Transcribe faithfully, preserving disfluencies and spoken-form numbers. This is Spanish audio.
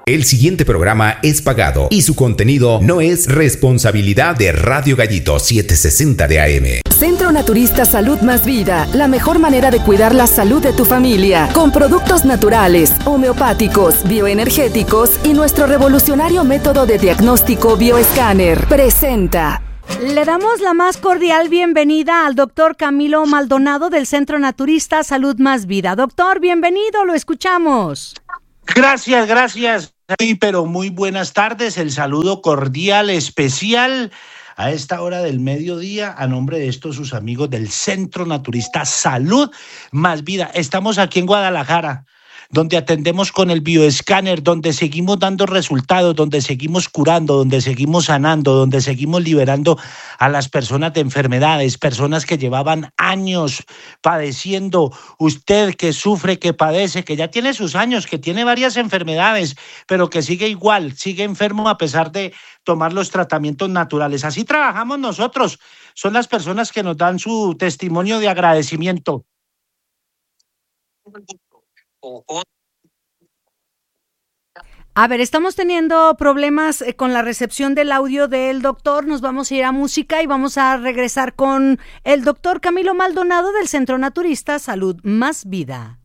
El siguiente programa es pagado y su contenido no es responsabilidad de Radio Gallito setecientos sesenta de A M. Centro Naturista Salud Más Vida, la mejor manera de cuidar la salud de tu familia, con productos naturales, homeopáticos, bioenergéticos y nuestro revolucionario método de diagnóstico bioescáner. Presenta. Le damos la más cordial bienvenida al doctor Camilo Maldonado del Centro Naturista Salud Más Vida. Doctor, bienvenido, lo escuchamos. Gracias, gracias. Sí, pero muy buenas tardes. El saludo cordial, especial a esta hora del mediodía a nombre de estos sus amigos del Centro Naturista Salud Más Vida. Estamos aquí en Guadalajara, donde atendemos con el bioescáner, donde seguimos dando resultados, donde seguimos curando, donde seguimos sanando, donde seguimos liberando a las personas de enfermedades, personas que llevaban años padeciendo, usted que sufre, que padece, que ya tiene sus años, que tiene varias enfermedades, pero que sigue igual, sigue enfermo a pesar de tomar los tratamientos naturales. Así trabajamos nosotros, son las personas que nos dan su testimonio de agradecimiento. A ver, estamos teniendo problemas eh, con la recepción del audio del doctor. Nos vamos a ir a música y vamos a regresar con el doctor Camilo Maldonado del Centro Naturista Salud Más Vida.